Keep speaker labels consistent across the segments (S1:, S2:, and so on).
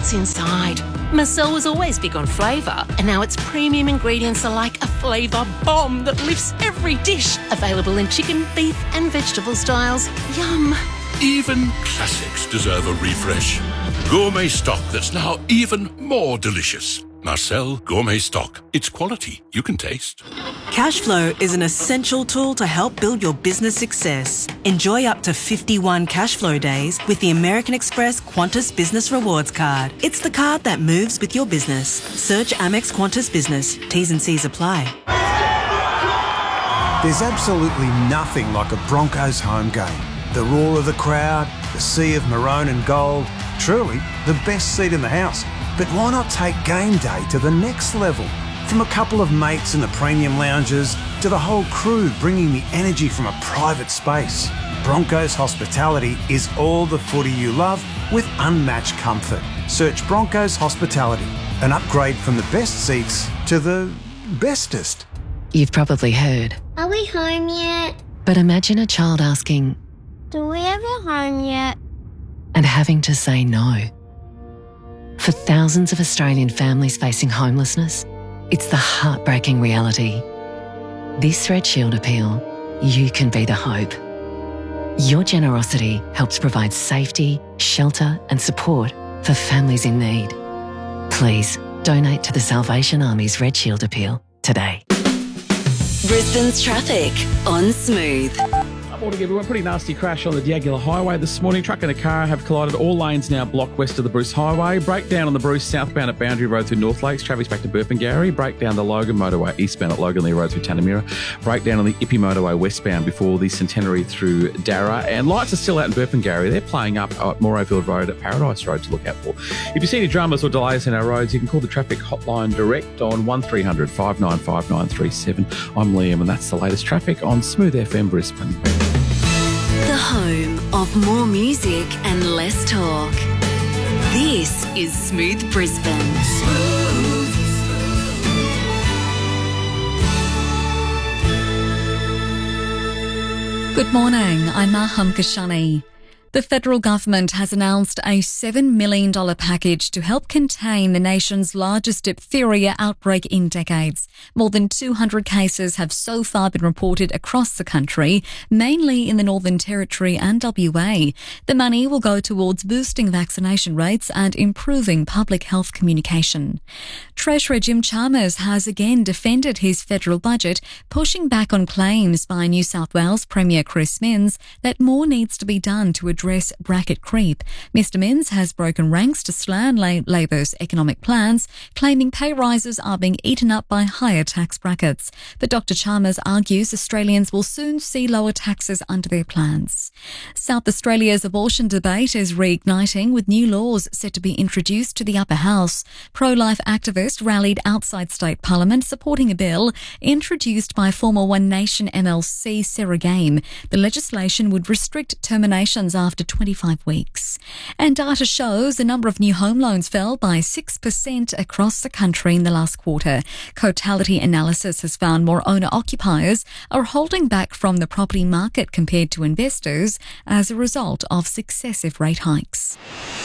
S1: what's inside. Marcel was always big on flavour, and now its premium ingredients are like a flavour bomb that lifts every dish. Available in chicken, beef and vegetable styles. Yum.
S2: Even classics deserve a refresh. Gourmet stock that's now even more delicious. Marcel Gourmet Stock. It's quality you can taste.
S3: Cashflow is an essential tool to help build your business success. Enjoy up to 51 Cashflow days with the American Express Qantas Business Rewards Card. It's the card that moves with your business. Search Amex Qantas Business. T's and C's apply.
S4: There's absolutely nothing like a Broncos home game. The roar of the crowd, the sea of maroon and gold. Truly the best seat in the house. But why not take game day to the next level? From a couple of mates in the premium lounges to the whole crew bringing the energy from a private space. Broncos Hospitality is all the footy you love with unmatched comfort. Search Broncos Hospitality, an upgrade from the best seats to the bestest.
S5: You've probably heard.
S6: Are we home yet?
S5: But imagine a child asking,
S6: Do we have a home yet?
S5: and having to say no. For thousands of Australian families facing homelessness, it's the heartbreaking reality. This Red Shield appeal, you can be the hope. Your generosity helps provide safety, shelter and support for families in need. Please donate to the Salvation Army's Red Shield appeal today.
S7: Brisbane's traffic on Smooth.
S8: Morning everyone, pretty nasty crash on the Diagula Highway this morning. Truck and a car have collided. All lanes now blocked west of the Bruce Highway. Breakdown on the Bruce southbound at Boundary Road through North Lakes. Traffic's back to Burpengary. Breakdown the Logan Motorway eastbound at Logan Lee Road through Tanamira. Breakdown on the Ippy Motorway westbound before the Centenary through Darra. And lights are still out in Burpengary. They're playing up at Morayfield Road at Paradise Road to look out for. If you see any dramas or delays in our roads, you can call the traffic hotline direct on 1300 595 937. I'm Liam and that's the latest traffic on Smooth FM Brisbane.
S7: The home of more music and less talk. This is Smooth Brisbane.
S9: Good morning, I'm Maham Kashani. The federal government has announced a $7 million package to help contain the nation's largest diphtheria outbreak in decades. More than 200 cases have so far been reported across the country, mainly in the Northern Territory and WA. The money will go towards boosting vaccination rates and improving public health communication. Treasurer Jim Chalmers has again defended his federal budget, pushing back on claims by New South Wales Premier Chris Minns that more needs to be done to address bracket creep. Mr Minns has broken ranks to slam Labor's economic plans, claiming pay rises are being eaten up by higher tax brackets. But Dr Chalmers argues Australians will soon see lower taxes under their plans. South Australia's abortion debate is reigniting, with new laws set to be introduced to the upper house. Pro-life activists rallied outside state parliament supporting a bill introduced by former One Nation MLC Sarah Game. The legislation would restrict terminations after 25 weeks. And data shows the number of new home loans fell by 6% across the country in the last quarter. Cotality analysis has found more owner-occupiers are holding back from the property market compared to investors as a result of successive rate hikes.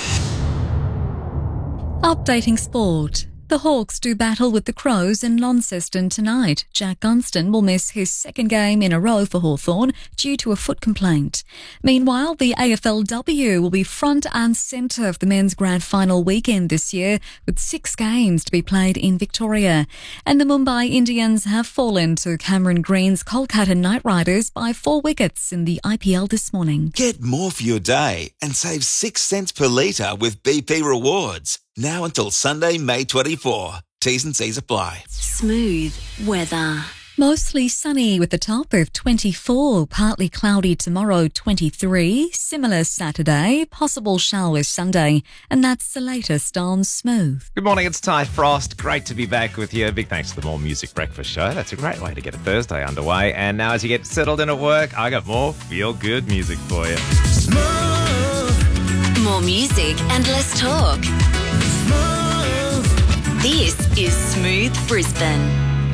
S9: Updating sport. The Hawks do battle with the Crows in Launceston tonight. Jack Gunston will miss his second game in a row for Hawthorn due to a foot complaint. Meanwhile, the AFLW will be front and centre of the men's grand final weekend this year, with 6 games to be played in Victoria. And the Mumbai Indians have fallen to Cameron Green's Kolkata Knight Riders by 4 wickets in the IPL this morning.
S10: Get more for your day and save 6 cents per litre with BP Rewards. Now until Sunday, May 24. T's and C's apply.
S7: Smooth weather.
S9: Mostly sunny with a top of 24, partly cloudy tomorrow 23, similar Saturday, possible showers Sunday, and that's the latest on Smooth.
S11: Good morning, it's Ty Frost. Great to be back with you. Big thanks to the More Music Breakfast Show. That's a great way to get a Thursday underway. And now as you get settled in at work, I got more feel-good music for you.
S7: Smooth. More music and less talk. Smooth. This is Smooth Brisbane.